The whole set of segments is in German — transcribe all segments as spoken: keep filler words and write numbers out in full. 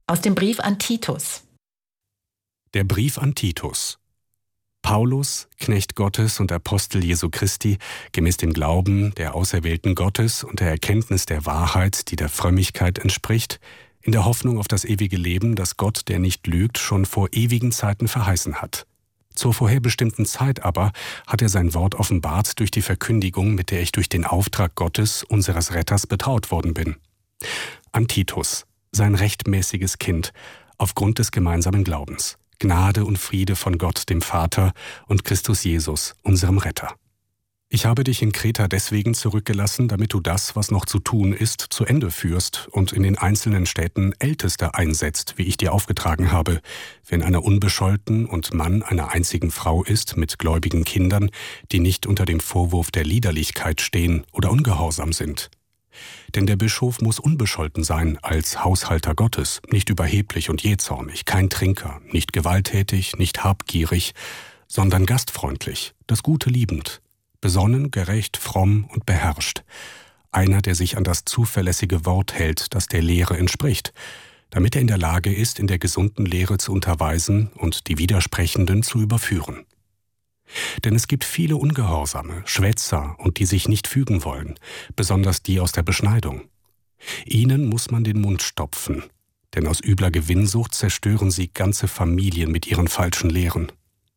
Aus dem Brief an Titus. Der Brief an Titus. Paulus, Knecht Gottes und Apostel Jesu Christi, gemäß dem Glauben der Auserwählten Gottes und der Erkenntnis der Wahrheit, die der Frömmigkeit entspricht, in der Hoffnung auf das ewige Leben, das Gott, der nicht lügt, schon vor ewigen Zeiten verheißen hat. Zur vorherbestimmten Zeit aber hat er sein Wort offenbart durch die Verkündigung, mit der ich durch den Auftrag Gottes, unseres Retters, betraut worden bin. An Titus, sein rechtmäßiges Kind, aufgrund des gemeinsamen Glaubens. Gnade und Friede von Gott, dem Vater, und Christus Jesus, unserem Retter. Ich habe dich in Kreta deswegen zurückgelassen, damit du das, was noch zu tun ist, zu Ende führst und in den einzelnen Städten Älteste einsetzt, wie ich dir aufgetragen habe, wenn einer unbescholten und Mann einer einzigen Frau ist, mit gläubigen Kindern, die nicht unter dem Vorwurf der Liederlichkeit stehen oder ungehorsam sind. Denn der Bischof muss unbescholten sein als Haushalter Gottes, nicht überheblich und jähzornig, kein Trinker, nicht gewalttätig, nicht habgierig, sondern gastfreundlich, das Gute liebend, besonnen, gerecht, fromm und beherrscht. Einer, der sich an das zuverlässige Wort hält, das der Lehre entspricht, damit er in der Lage ist, in der gesunden Lehre zu unterweisen und die Widersprechenden zu überführen. Denn es gibt viele Ungehorsame, Schwätzer und die sich nicht fügen wollen, besonders die aus der Beschneidung. Ihnen muss man den Mund stopfen, denn aus übler Gewinnsucht zerstören sie ganze Familien mit ihren falschen Lehren.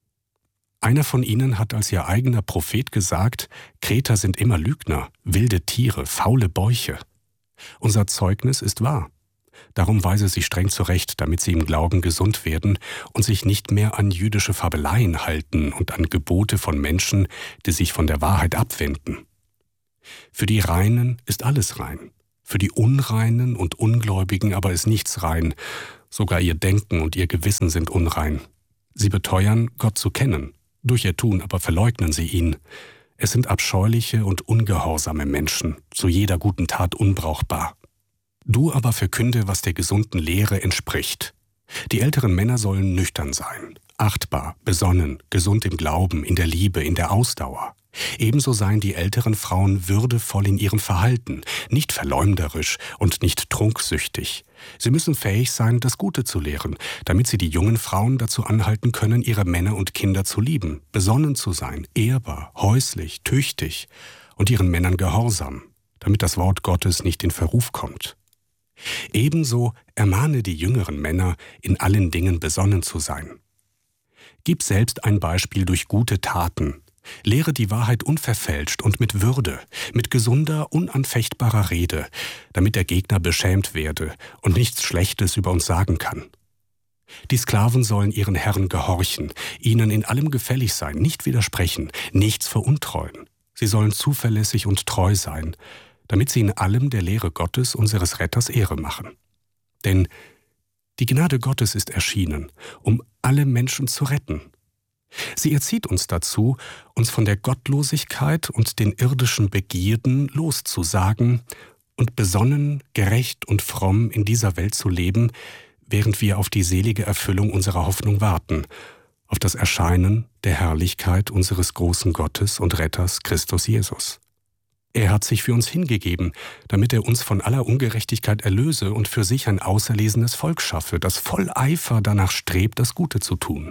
Einer von ihnen hat als ihr eigener Prophet gesagt, Kreter sind immer Lügner, wilde Tiere, faule Bäuche. Unser Zeugnis ist wahr. Darum weise sie streng zurecht, damit sie im Glauben gesund werden und sich nicht mehr an jüdische Fabeleien halten und an Gebote von Menschen, die sich von der Wahrheit abwenden. Für die Reinen ist alles rein, für die Unreinen und Ungläubigen aber ist nichts rein, sogar ihr Denken und ihr Gewissen sind unrein. Sie beteuern, Gott zu kennen, durch ihr Tun aber verleugnen sie ihn. Es sind abscheuliche und ungehorsame Menschen, zu jeder guten Tat unbrauchbar. Du aber verkünde, was der gesunden Lehre entspricht. Die älteren Männer sollen nüchtern sein, achtbar, besonnen, gesund im Glauben, in der Liebe, in der Ausdauer. Ebenso seien die älteren Frauen würdevoll in ihrem Verhalten, nicht verleumderisch und nicht trunksüchtig. Sie müssen fähig sein, das Gute zu lehren, damit sie die jungen Frauen dazu anhalten können, ihre Männer und Kinder zu lieben, besonnen zu sein, ehrbar, häuslich, tüchtig und ihren Männern gehorsam, damit das Wort Gottes nicht in Verruf kommt. Ebenso ermahne die jüngeren Männer, in allen Dingen besonnen zu sein. Gib selbst ein Beispiel durch gute Taten. Lehre die Wahrheit unverfälscht und mit Würde, mit gesunder, unanfechtbarer Rede, damit der Gegner beschämt werde und nichts Schlechtes über uns sagen kann. Die Sklaven sollen ihren Herren gehorchen, ihnen in allem gefällig sein, nicht widersprechen, nichts veruntreuen. Sie sollen zuverlässig und treu sein, damit sie in allem der Lehre Gottes, unseres Retters, Ehre machen. Denn die Gnade Gottes ist erschienen, um alle Menschen zu retten. Sie erzieht uns dazu, uns von der Gottlosigkeit und den irdischen Begierden loszusagen und besonnen, gerecht und fromm in dieser Welt zu leben, während wir auf die selige Erfüllung unserer Hoffnung warten, auf das Erscheinen der Herrlichkeit unseres großen Gottes und Retters Christus Jesus. Er hat sich für uns hingegeben, damit er uns von aller Ungerechtigkeit erlöse und für sich ein auserlesenes Volk schaffe, das voll Eifer danach strebt, das Gute zu tun.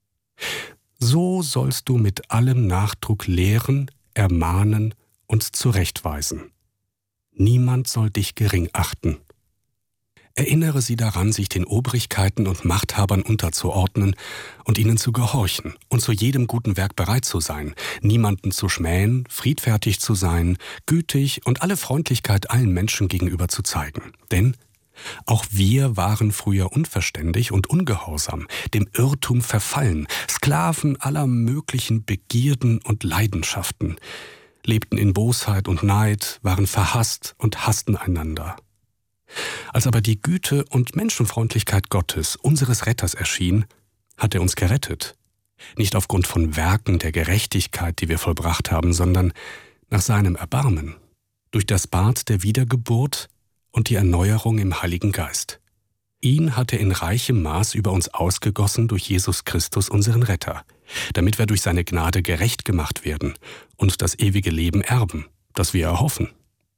So sollst du mit allem Nachdruck lehren, ermahnen und zurechtweisen. Niemand soll dich gering achten. Erinnere sie daran, sich den Obrigkeiten und Machthabern unterzuordnen und ihnen zu gehorchen und zu jedem guten Werk bereit zu sein, niemanden zu schmähen, friedfertig zu sein, gütig und alle Freundlichkeit allen Menschen gegenüber zu zeigen. Denn auch wir waren früher unverständig und ungehorsam, dem Irrtum verfallen, Sklaven aller möglichen Begierden und Leidenschaften, lebten in Bosheit und Neid, waren verhasst und hassten einander. Als aber die Güte und Menschenfreundlichkeit Gottes, unseres Retters, erschien, hat er uns gerettet. Nicht aufgrund von Werken der Gerechtigkeit, die wir vollbracht haben, sondern nach seinem Erbarmen, durch das Bad der Wiedergeburt und die Erneuerung im Heiligen Geist. Ihn hat er in reichem Maß über uns ausgegossen durch Jesus Christus, unseren Retter, damit wir durch seine Gnade gerecht gemacht werden und das ewige Leben erben, das wir erhoffen.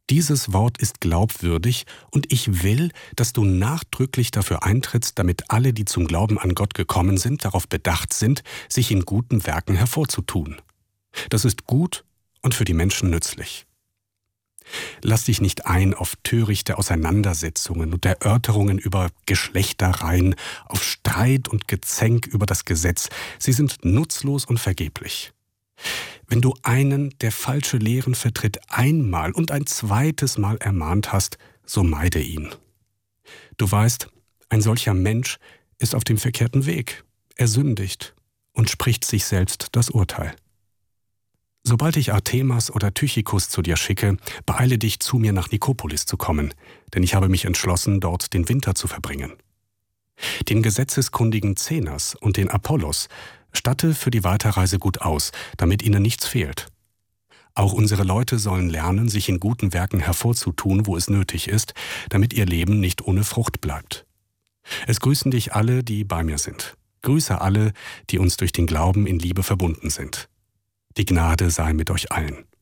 Dieses Wort ist glaubwürdig und ich will, dass du nachdrücklich dafür eintrittst, damit alle, die zum Glauben an Gott gekommen sind, darauf bedacht sind, sich in guten Werken hervorzutun. Das ist gut und für die Menschen nützlich. Lass dich nicht ein auf törichte Auseinandersetzungen und Erörterungen über Geschlechtereien, auf Streit und Gezänk über das Gesetz. Sie sind nutzlos und vergeblich. Wenn du einen, der falsche Lehren vertritt, einmal und ein zweites Mal ermahnt hast, so meide ihn. Du weißt, ein solcher Mensch ist auf dem verkehrten Weg. Er sündigt und spricht sich selbst das Urteil. Sobald ich Artemas oder Tychikus zu dir schicke, beeile dich, zu mir nach Nikopolis zu kommen, denn ich habe mich entschlossen, dort den Winter zu verbringen. Den gesetzeskundigen Zenas und den Apollos statte für die Weiterreise gut aus, damit ihnen nichts fehlt. Auch unsere Leute sollen lernen, sich in guten Werken hervorzutun, wo es nötig ist, damit ihr Leben nicht ohne Frucht bleibt. Es grüßen dich alle, die bei mir sind. Grüße alle, die uns durch den Glauben in Liebe verbunden sind. Die Gnade sei mit euch allen.